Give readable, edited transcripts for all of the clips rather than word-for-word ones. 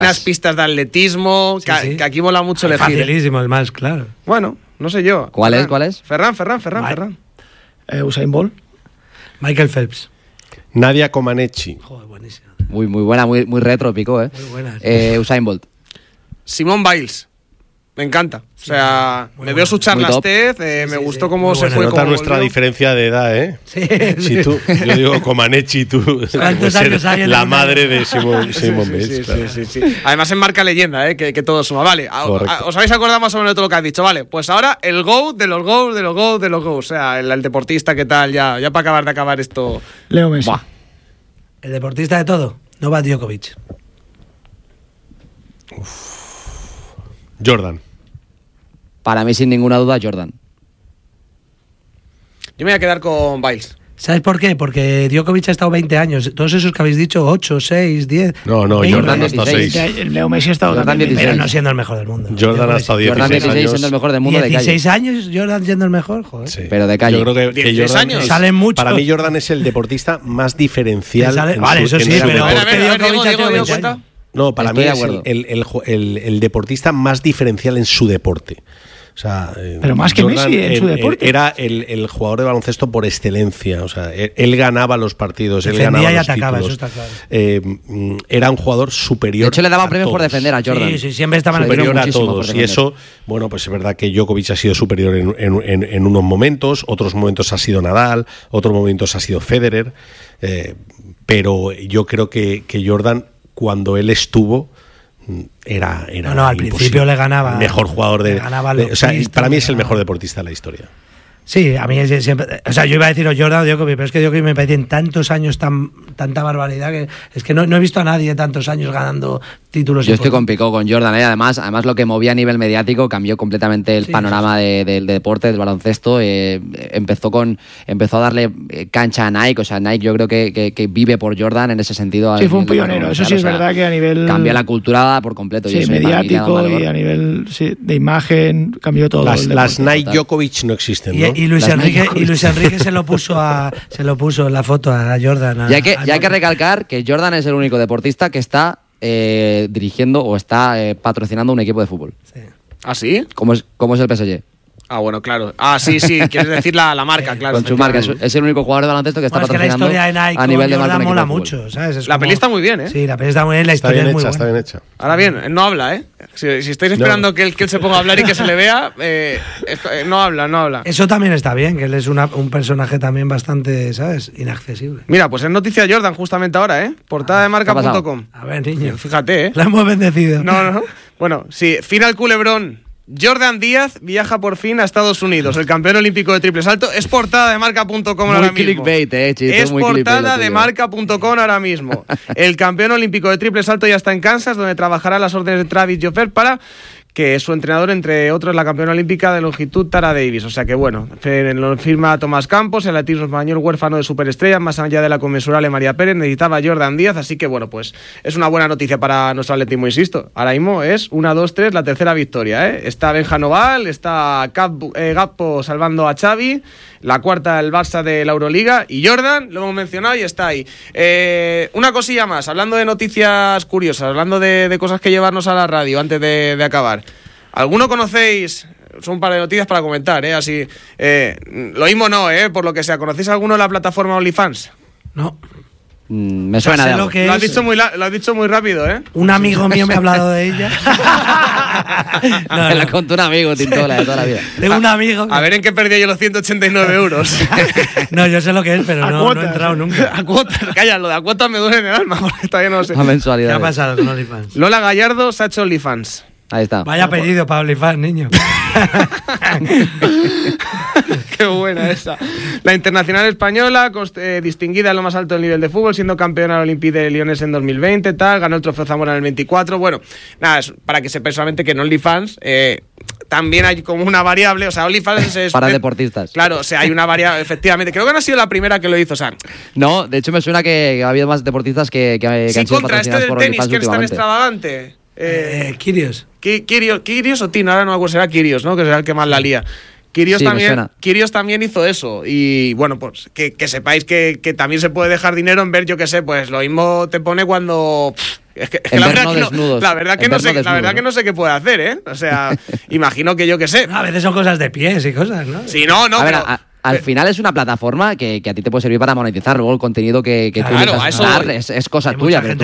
Unas pistas de atletismo, que aquí mola mucho elegir. Facilísimo el más, claro. Bueno, no sé yo. ¿Cuál es? Ferran. Usain Bolt. Michael Phelps. Nadia Comaneci. Joder, buenísima. Muy buena, muy retro, picó, Muy buena. Usain Bolt. Simone Biles. Me encanta. O sea, me veo sus charlas TED, me gustó cómo se fue. Nota nuestra diferencia de edad, ¿eh? Sí. Si tú, yo digo Comaneci, tú ¿Cuántos años hay en la el madre de Simone Biles. Sí. Además enmarca leyenda, que todo suma. Vale, ¿os habéis acordado más o menos de todo lo que has dicho? Vale, pues ahora el GOAT de los GOAT. O sea, el deportista, ¿qué tal? Ya para acabar esto. Leo Messi. Buah. El deportista de todo. Novak Djokovic. Jordan. Para mí, sin ninguna duda, Jordan. Yo me voy a quedar con Biles. ¿Sabes por qué? Porque Djokovic ha estado 20 años. Todos esos que habéis dicho, 8, 6, 10. No, 20, Jordan ha estado 6. Leo Messi ha estado Jordan también 16. Pero no siendo el mejor del mundo. Jordan ha estado 16 Jordan 16 años. siendo el mejor del mundo de calle. 16 años, Jordan siendo el mejor, joder. Sí. Pero de calle. Yo creo que 16 Jordan años. Salen muchos. Para mí Jordan es el deportista más diferencial. Vale, eso sí, pero A ver, Djokovic ha Diego, tenido cuenta. 20 años. No, para Estoy mí de es acuerdo. el deportista más diferencial en su deporte. O sea, pero más que Jordan Messi en su deporte. Era el jugador de baloncesto por excelencia. O sea, él ganaba los partidos, él Defendía ganaba y los atacaba, títulos. eso está claro. Era un jugador superior. De hecho, le daban a premios por todos. defender a Jordan. Sí, siempre estaban Superior a muchísimo por todos. Y defender. eso, bueno, pues es verdad que Djokovic ha sido superior en unos momentos, otros momentos ha sido Nadal, otros momentos ha sido Federer. Pero yo creo que Jordan, cuando él estuvo, era No, al imposible. principio le ganaba. El mejor jugador le ganaba o sea, Lopista, para mí es el le mejor ganaba. deportista de la historia. Sí, a mí es siempre. O sea, yo iba a decir Jordan o Djokovic, pero es que Djokovic me parece en tantos años tanta barbaridad que es que no he visto a nadie tantos años ganando títulos. Yo estoy con Picó, con Jordan, ¿eh? Además lo que movía a nivel mediático cambió completamente el panorama del deporte, del baloncesto. Empezó a darle cancha a Nike. O sea, Nike yo creo que vive por Jordan en ese sentido. Sí, fue un pionero. Eso sí es verdad que a nivel... Cambió la cultura por completo. Sí, mediático y a nivel de imagen cambió todo. Las Nike Djokovic no existen, ¿no? Y Luis Enrique se lo puso en la foto a Jordan. Y hay que recalcar que Jordan es el único deportista que está dirigiendo o está patrocinando un equipo de fútbol. Sí. ¿Ah, sí? ¿Cómo es el PSG? Ah, bueno, claro. Ah, sí, quieres decir la marca, claro. Con su marca. Es el único jugador de baloncesto que está patrocinando es que la historia de Nike a nivel de marca Jordan un equipo mola de fútbol. mucho, ¿sabes? La peli está muy bien, ¿eh? Sí, la peli está muy bien, la historia es muy buena. Está bien hecha. Ahora bien, él no habla, ¿eh? Si estáis esperando que él se ponga a hablar y que se le vea, no habla. Eso también está bien, que él es un personaje también bastante, ¿sabes? Inaccesible. Mira, pues es noticia Jordan justamente ahora, ¿eh? Portada de marca.com. A ver, niño. Fíjate, ¿eh? La hemos bendecido. No. Bueno, sí, final culebrón. Jordan Díaz viaja por fin a Estados Unidos. El campeón olímpico de triple salto. Es portada de marca.com ahora mismo. Clickbait, Chito, es muy portada clickbait, de marca.com ahora mismo. El campeón olímpico de triple salto ya está en Kansas, donde trabajará a las órdenes de Travis Joffer para que es su entrenador, entre otros, la campeona olímpica de longitud Tara Davis. O sea que bueno, lo firma Tomás Campos, el atletismo español huérfano de superestrellas, más allá de la conmensurable María Pérez, necesitaba Jordan Díaz, así que bueno, pues es una buena noticia para nuestro atletismo, insisto. Ahora mismo es 1, 2, 3, la tercera victoria, ¿eh? Está Benja Noval, está Gappo salvando a Xavi, la cuarta el Barça de la Euroliga, y Jordan, lo hemos mencionado y está ahí. Una cosilla más, hablando de noticias curiosas, hablando de cosas que llevarnos a la radio antes de acabar. ¿Alguno conocéis? Son un par de noticias para comentar, así. Lo mismo no, por lo que sea. ¿Conocéis alguno de la plataforma OnlyFans? No. Me suena de algo. Lo has dicho muy rápido, ¿eh? Un amigo mío me ha hablado de ella. Me la contó un amigo, Tintola, de toda la vida. Tengo un amigo. A ver en qué perdí yo los 189 euros. No, yo sé lo que es, pero no he entrado nunca. A cuotas, calla, lo de a cuotas me duele en el alma, porque todavía no lo sé. A mensualidad. ¿Qué ha pasado con OnlyFans? Lola Gallardo se ha hecho OnlyFans. Ahí está. Vaya apellido para OnlyFans, niño. Qué buena esa. La internacional española, distinguida en lo más alto del nivel de fútbol, siendo campeona del Olympique de Lyonnais en 2020, ganó el trofeo Zamora en el 24. Bueno, nada, es para que sepáis solamente que en OnlyFans también hay como una variable, o sea, OnlyFans es para deportistas. Claro, o sea, hay una variable, efectivamente. Creo que no ha sido la primera que lo hizo, o sea. No, de hecho me suena que ha habido más deportistas que han sido patrocinados por OnlyFans que es tan últimamente. extravagante. Kirios. Kirios o Tino, ahora no me acuerdo, será Kirios, ¿no? Que será el que más la lía. Kirios también hizo eso. Y bueno, pues que sepáis que también se puede dejar dinero en ver, yo qué sé, pues lo mismo te pone cuando Es que la verdad que no sé qué puede hacer, ¿eh? O sea, imagino que yo qué sé. A veces son cosas de pies y cosas, ¿no? Sí, no, a ver, al final es una plataforma que a ti te puede servir para monetizar. Luego el contenido que tú eliges dar es cosa tuya, pero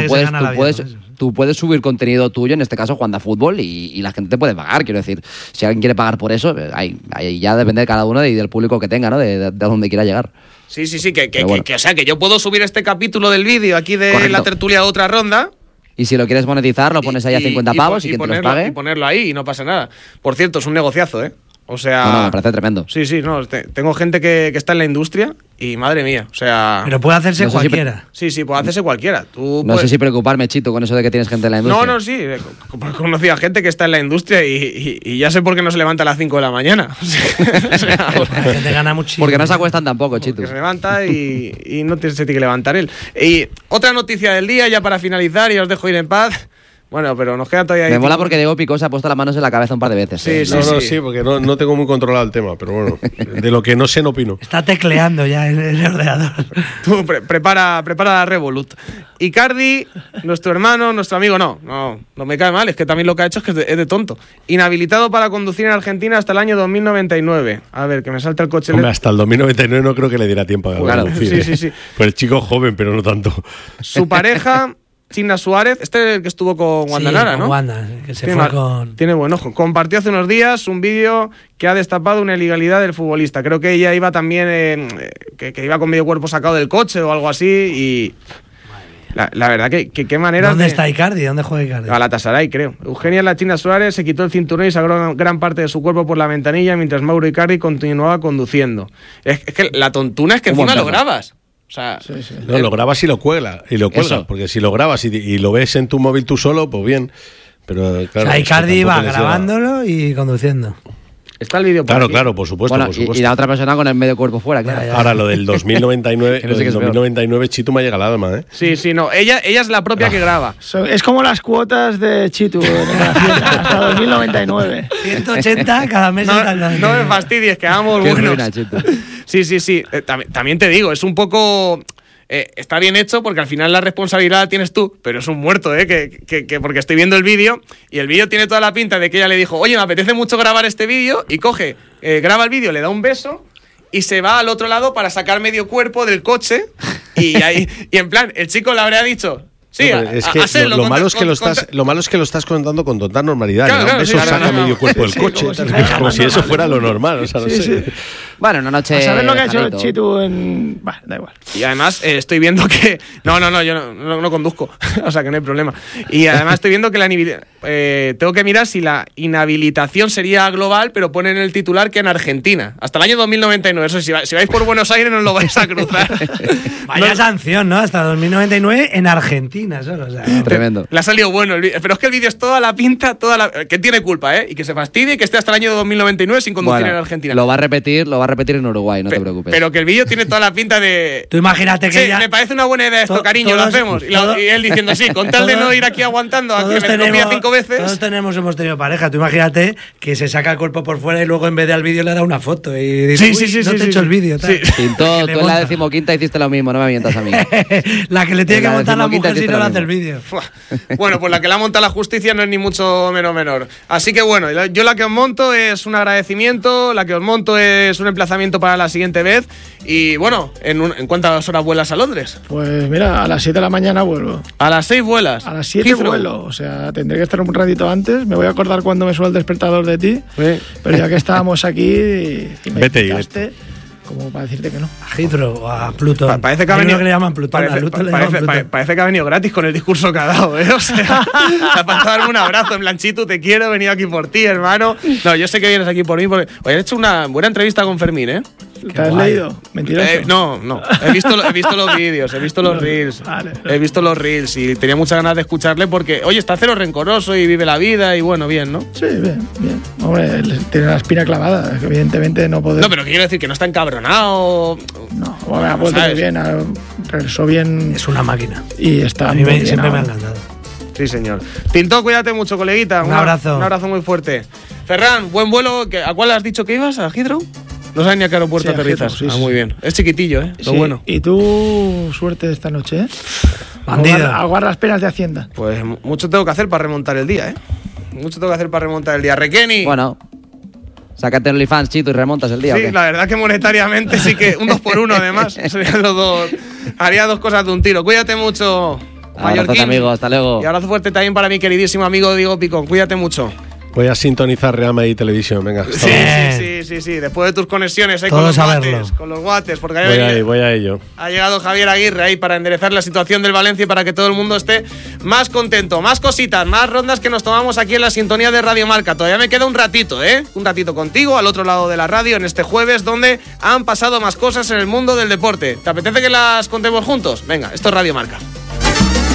tú puedes subir contenido tuyo, en este caso jugando a fútbol, y la gente te puede pagar. Quiero decir, si alguien quiere pagar por eso, ahí ya depende de cada uno y del público que tenga, ¿no? De dónde quiera llegar. Sí, o sea, que yo puedo subir este capítulo del vídeo aquí de Correcto. la tertulia a otra ronda. Y si lo quieres monetizar, lo pones ahí a 50 pavos y quien te los pague. Y ponerlo ahí y no pasa nada. Por cierto, es un negociazo, ¿eh? O sea... No, me parece tremendo. Sí, no, tengo gente que está en la industria y madre mía, o sea... Pero puede hacerse cualquiera. Sí, puede hacerse cualquiera. No sé si preocuparme, Chito, con eso de que tienes gente en la industria. No, sí. Conocí a gente que está en la industria y ya sé por qué no se levanta a las 5 de la mañana. O sea, la gente gana muchísimo. Porque no se acuestan tampoco, Chito. Porque se levanta y no se tiene que levantar él. Y otra noticia del día, ya para finalizar, y os dejo ir en paz. Bueno, pero nos queda todavía... Me mola porque Diego Picó se ha puesto las manos en la cabeza un par de veces. Sí, porque no tengo muy controlado el tema, pero bueno, de lo que no sé no opino. Está tecleando ya en el ordenador. Tú prepara la Revolut. Icardi, nuestro hermano, nuestro amigo, no me cae mal, es que también lo que ha hecho es que es de tonto. Inhabilitado para conducir en Argentina hasta el año 2099. A ver, que me salta el coche. Hombre, hasta el 2099 no creo que le diera tiempo a conducir. Sí. Pues el chico joven, pero no tanto. Su pareja... China Suárez, este es el que estuvo con Wanda Nara, ¿no? Wanda, que se fue con... Tiene buen ojo. Compartió hace unos días un vídeo que ha destapado una ilegalidad del futbolista. Creo que ella iba también, que iba con medio cuerpo sacado del coche o algo así y... La verdad que qué manera... ¿Dónde está Icardi? ¿Dónde juega Icardi? Galatasaray, creo. Eugenia La China Suárez se quitó el cinturón y sacó gran parte de su cuerpo por la ventanilla mientras Mauro Icardi continuaba conduciendo. Es que la tontuna es que encima lo grabas. O sea, sí. No, lo grabas y lo cuelgas, porque si lo grabas y lo ves en tu móvil tú solo, pues bien. Pero claro, o sea, Icardi va grabándolo y conduciendo. Está el vídeo por aquí. Claro, por supuesto, bueno, por supuesto. Y la otra persona con el medio cuerpo fuera, claro. Ahora lo del 2099, no sé qué es 2099 Chitu me ha llegado al alma, ¿eh? Sí, no, ella es la propia que graba. Es como las cuotas de Chitu hasta 2099. 180 cada mes. No me fastidies, que vamos buenos. Ruina, Chitu. Sí. También te digo, es un poco... está bien hecho porque al final la responsabilidad la tienes tú, pero es un muerto, que porque estoy viendo el vídeo y el vídeo tiene toda la pinta de que ella le dijo, oye, me apetece mucho grabar este vídeo, y coge, graba el vídeo, le da un beso y se va al otro lado para sacar medio cuerpo del coche y en plan, el chico le habría dicho... Sí, es que lo malo es que lo estás contando con total normalidad. Claro, eso saca medio cuerpo del coche. Como si eso fuera lo normal. O sea, no sé. Bueno, una noche. ¿Sabes lo que ha hecho Chitu en.? Bueno, da igual. Y además estoy viendo que. No, yo no conduzco. O sea que no hay problema. Y además estoy viendo que tengo que mirar si la inhabilitación sería global, pero pone en el titular que en Argentina. Hasta el año 2099. Eso, si vais por Buenos Aires no lo vais a cruzar. Vaya sanción, ¿no? Hasta 2099 en Argentina. Solo, o sea, no. Tremendo. Le ha salido bueno el vídeo. Pero es que el vídeo es toda la pinta, que tiene culpa, ¿eh? Y que se fastidie y que esté hasta el año 2099 sin conducir en Argentina. Lo va a repetir en Uruguay, no te preocupes. Pero que el vídeo tiene toda la pinta de... Tú imagínate que sí, me parece una buena idea esto, cariño, lo hacemos. Y él diciendo, sí, con tal de no ir aquí aguantando, aquí me copia 5 veces. Todos hemos tenido pareja. Tú imagínate que se saca el cuerpo por fuera y luego en vez de al vídeo le da una foto y dice, sí, no te he hecho el vídeo. Sí. Tú en la 15ª hiciste lo mismo, no me mientas a mí. La que le tiene que montar la mujer si no le hace el vídeo. Bueno, pues la que la monta la justicia no es ni mucho menos menor. Así que bueno, yo la que os monto es un agradecimiento, la que os monto es un emplazamiento para la siguiente vez. Y bueno, ¿en cuántas horas vuelas a Londres? Pues mira, a las 7 de la mañana vuelvo. ¿A las 6 vuelas? A las 7 vuelo, o sea, tendré que estar un ratito antes. Me voy a acordar cuando me suena el despertador de ti. Sí. Pero ya que estábamos aquí y me invitaste, como para decirte que no. A Heathrow o a Plutón. Parece que ha venido, que le llaman Plutón. Parece que ha venido gratis con el discurso que ha dado, ¿eh? O sea, te ha pasado darme un abrazo en Blanchito, te quiero, he venido aquí por ti, hermano. No, yo sé que vienes aquí por mí porque hoy he hecho una buena entrevista con Fermín, ¿eh? ¿Te has leído? Mentiroso. No. He visto los vídeos, he visto los reels. Vale. He visto los reels y tenía muchas ganas de escucharle porque, oye, está cero rencoroso y vive la vida y bueno, bien, ¿no? Sí, bien. Hombre, tiene la espina clavada, que evidentemente no puede. No, pero quiero decir que no está encabronado. No, ha vuelto muy bien, regresó bien. Es una máquina. Y está a mí siempre me ha encantado. Sí, señor. Tinto, cuídate mucho, coleguita. Un abrazo. Un abrazo muy fuerte. Ferran, buen vuelo. ¿A cuál has dicho que ibas? ¿A Heathrow? No sabes ni a qué aeropuerto aterrizas. Sí, muy bien. Es chiquitillo, ¿eh? Lo bueno. ¿Y tú, suerte esta noche, Aguar las penas de Hacienda. Pues mucho tengo que hacer para remontar el día, ¿eh? Mucho tengo que hacer para remontar el día. Requeni. Bueno, sácate el OnlyFans, Chito, y remontas el día. Sí, la verdad que monetariamente sí que un 2x1 además. Serían los dos. Haría dos cosas de un tiro. Cuídate mucho, Mallorquín. Amigo, hasta luego. Y abrazo fuerte también para mi queridísimo amigo Diego Picón. Cuídate mucho. Voy a sintonizar Real Madrid Televisión, venga. Sí. Después de tus conexiones con los guates. Porque voy a ello. Ha llegado Javier Aguirre ahí para enderezar la situación del Valencia y para que todo el mundo esté más contento. Más cositas, más rondas que nos tomamos aquí en la sintonía de Radio Marca. Todavía me queda un ratito, Un ratito contigo al otro lado de la radio en este jueves donde han pasado más cosas en el mundo del deporte. ¿Te apetece que las contemos juntos? Venga, esto es Radio Marca.